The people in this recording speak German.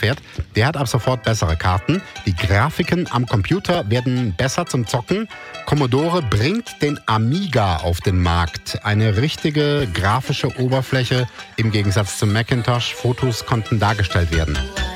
fährt, der hat ab sofort bessere Karten. Die Grafiken am Computer werden besser zum Zocken. Commodore bringt den Amiga auf den Markt. Eine richtige grafische Oberfläche im Gegensatz zum Macintosh. Fotos konnten dargestellt werden.